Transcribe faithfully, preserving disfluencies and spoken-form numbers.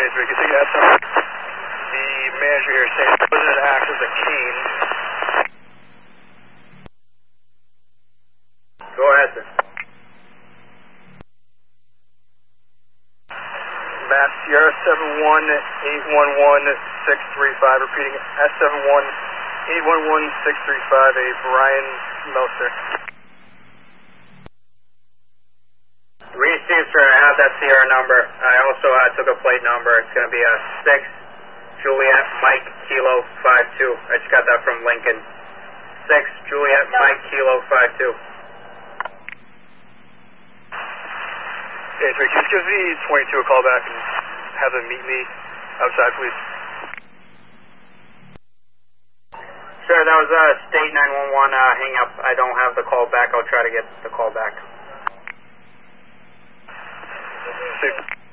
three, can you take that? The manager here saying it doesn't act as a cane. Go ahead, sir. Matt Sierra seven one eight one one six three five, repeating S seven one eight one one six three five, a Brian Meltzer. Received, sir. I have that Sierra number. I also uh, took a plate number. It's going to be a six Juliet Mike Kilo five two. I just got that from Lincoln. six Juliet Mike Kilo five two. Okay, three, can you give the twenty-two a call back and have them meet me outside, please? Sure, that was uh, State nine one one uh, hang up. I don't have the call back. I'll try to get the call back. See.